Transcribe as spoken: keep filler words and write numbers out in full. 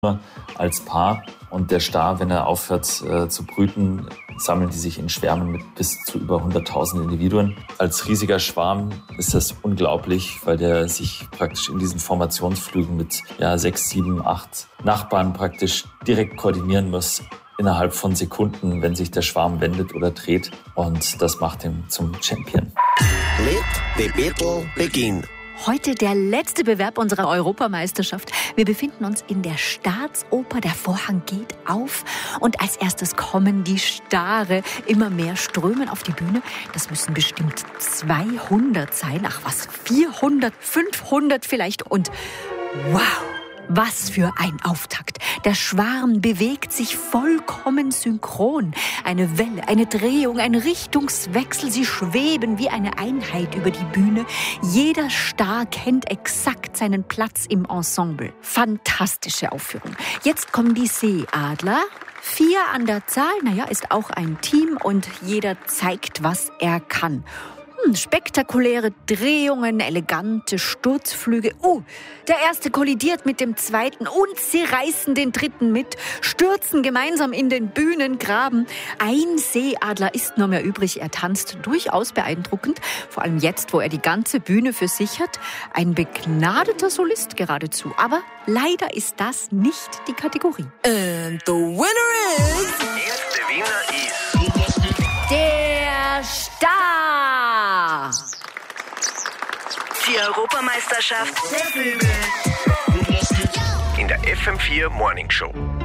als Paar. Und der Star, wenn er aufhört äh, zu brüten, sammeln die sich in Schwärmen mit bis zu über hunderttausend Individuen. Als riesiger Schwarm ist das unglaublich, weil der sich praktisch in diesen Formationsflügen mit ja, sechs, sieben, acht Nachbarn praktisch direkt koordinieren muss, innerhalb von Sekunden, wenn sich der Schwarm wendet oder dreht. Und das macht ihn zum Champion. Let the battle begin. Heute der letzte Bewerb unserer Europameisterschaft. Wir befinden uns in der Staatsoper. Der Vorhang geht auf und als erstes kommen die Stare. Immer mehr strömen auf die Bühne. Das müssen bestimmt zweihundert sein. Ach was, vierhundert, fünfhundert vielleicht. Und wow! Was für ein Auftakt. Der Schwarm bewegt sich vollkommen synchron. Eine Welle, eine Drehung, ein Richtungswechsel. Sie schweben wie eine Einheit über die Bühne. Jeder Star kennt exakt seinen Platz im Ensemble. Fantastische Aufführung. Jetzt kommen die Seeadler. Vier an der Zahl, naja, ist auch ein Team und jeder zeigt, was er kann. Spektakuläre Drehungen, elegante Sturzflüge. Oh, der erste kollidiert mit dem zweiten und sie reißen den dritten mit, stürzen gemeinsam in den Bühnengraben. Ein Seeadler ist nur mehr übrig. Er tanzt durchaus beeindruckend, vor allem jetzt, wo er die ganze Bühne für sich hat. Ein begnadeter Solist geradezu. Aber leider ist das nicht die Kategorie. And the winner is... Der Winner ist... Der Star! Die Europameisterschaft der Vögel. In der F M vier Morning Show.